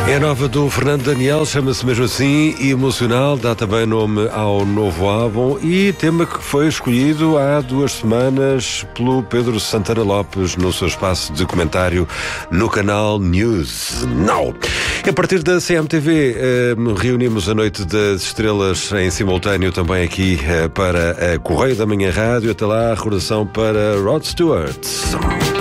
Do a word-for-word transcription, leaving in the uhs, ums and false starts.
É a nova do Fernando Daniel, chama-se mesmo assim, Emocional, dá também nome ao novo álbum e tema que foi escolhido há duas semanas pelo Pedro Santana Lopes no seu espaço de comentário no canal News Now. A partir da C M T V eh, reunimos a Noite das Estrelas em simultâneo também aqui eh, para a Correio da Manhã Rádio. Até lá, a recordação para Rod Stewart.